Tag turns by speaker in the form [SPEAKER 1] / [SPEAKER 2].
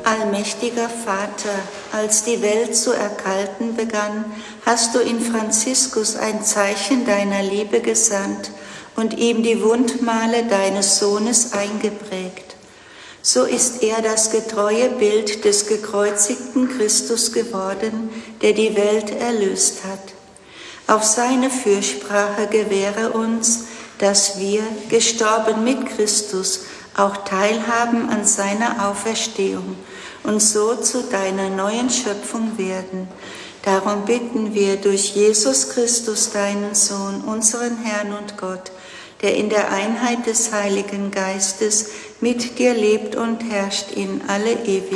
[SPEAKER 1] Allmächtiger Vater, als die Welt zu erkalten begann, hast du in Franziskus ein Zeichen deiner Liebe gesandt und ihm die Wundmale deines Sohnes eingeprägt. So ist er das getreue Bild des gekreuzigten Christus geworden, der die Welt erlöst hat. Auf seine Fürsprache gewähre uns, dass wir, gestorben mit Christus, auch teilhaben an seiner Auferstehung und so zu deiner neuen Schöpfung werden. Darum bitten wir durch Jesus Christus, deinen Sohn, unseren Herrn und Gott, der in der Einheit des Heiligen Geistes mit dir lebt und herrscht in alle Ewigkeit.